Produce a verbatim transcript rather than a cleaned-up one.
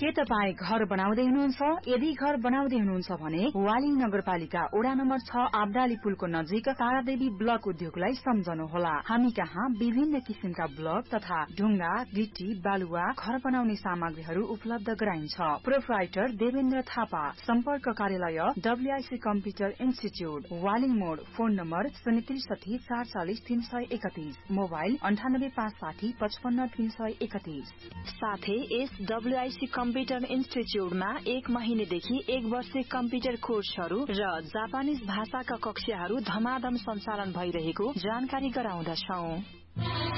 के तपाई घर बनाउँदै हुनुहुन्छ? यदि घर बनाउँदै हुनुहुन्छ भने वालिङ नगरपालिका वडा नम्बर छ आब्दाली पुलको नजिक तारादेवी ब्लक उद्योगलाई सम्झनुहोला। हामी कहाँ विभिन्न किसिमका ब्लक तथा ढुङ्गा, गिटी, बालुवा, घर बनाउने सामग्रीहरू उपलब्ध गराइन्छ। प्रोप्राइटर देवेन्द्र थापा। सम्पर्क कार्यालय डब्ल्यूआईसी कम्प्युटर इन्स्टिच्यूट, वालिङ मोड। फोन नम्बर शून्य त्रिसठी चार चालिस तीन सय एकतीस, मोबाइल अन्ठानब्बे पाँच साठी पचपन्न तीन सय एकतीस। साथै यस डब्ल्यूआईसी कम्प्युटर इन्स्टिच्यूटमा एक महिनेदेखि एक वर्षे कम्प्युटर कोर्सहरू र जापानिज भाषाका कक्षाहरू धमाधम सञ्चालन भइरहेको जानकारी गराउँदछौं।